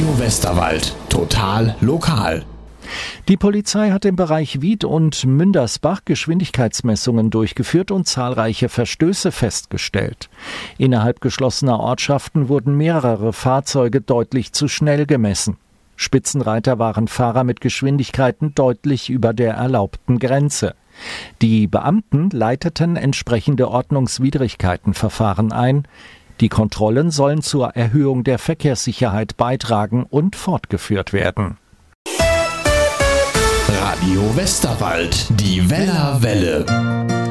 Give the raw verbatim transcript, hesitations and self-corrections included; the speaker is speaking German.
Radio Westerwald. Total lokal. Die Polizei hat im Bereich Wied und Mündersbach Geschwindigkeitsmessungen durchgeführt und zahlreiche Verstöße festgestellt. Innerhalb geschlossener Ortschaften wurden mehrere Fahrzeuge deutlich zu schnell gemessen. Spitzenreiter waren Fahrer mit Geschwindigkeiten deutlich über der erlaubten Grenze. Die Beamten leiteten entsprechende Ordnungswidrigkeitenverfahren ein. Die Kontrollen sollen zur Erhöhung der Verkehrssicherheit beitragen und fortgeführt werden. Radio Westerwald, die Wellerwelle.